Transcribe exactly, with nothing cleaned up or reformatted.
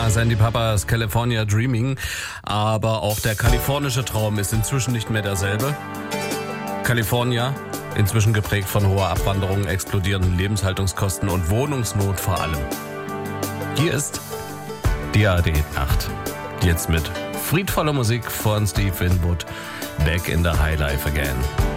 Ja, Sandy Papas California Dreaming. Aber auch der kalifornische Traum ist inzwischen nicht mehr derselbe. California, inzwischen geprägt von hoher Abwanderung, explodierenden Lebenshaltungskosten und Wohnungsnot vor allem. Hier ist die A R D-Nacht. Jetzt mit friedvoller Musik von Steve Winwood. Back in the High Life again.